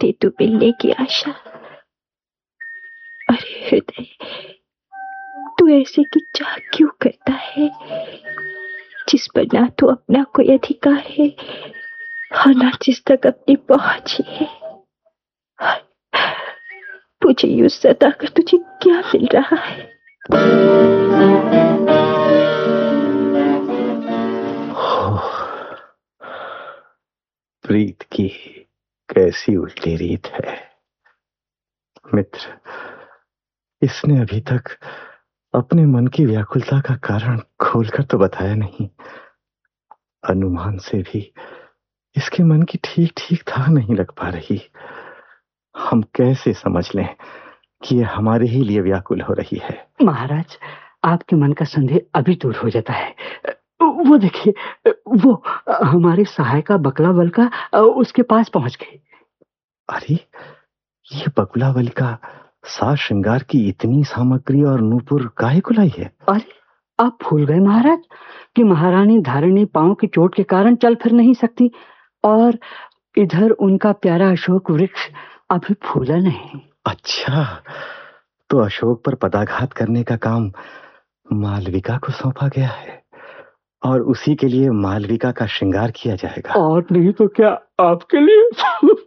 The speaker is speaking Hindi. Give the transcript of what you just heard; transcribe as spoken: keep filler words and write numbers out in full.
थी तू मिलने की आशा। अरे हृदय, तू ऐसे की चाह क्यों करता है जिस पर ना तो अपना कोई अधिकार है और ना जिस तक अपनी पहुंच ही है। मुझे यूं सताकर तुझे क्या मिल रहा है? प्रीत की कैसी उल्टी रीत है मित्र। इसने अभी तक अपने मन की व्याकुलता का कारण खोलकर तो बताया नहीं। अनुमान से भी इसके मन की ठीक ठीक था नहीं लग पा रही। हम कैसे समझ लें कि ये हमारे ही लिए व्याकुल हो रही है? महाराज, आपके मन का संदेह अभी दूर हो जाता है। वो देखिए, वो हमारे सहायिका बकला बलका उसके पास पहुंच गई। अरे, ये बकुला बलिका साज श्रृंगार की इतनी सामग्री और नूपुर काहे को लाई है? अरे, आप भूल गए महाराज कि महारानी धारिणी पांव की चोट के कारण चल फिर नहीं सकती, और इधर उनका प्यारा अशोक वृक्ष अभी फूला नहीं। अच्छा, तो अशोक पर पदाघात करने का काम मालविका को सौंपा गया है और उसी के लिए मालविका का श्रृंगार किया जाएगा। और नहीं तो क्या आपके लिए?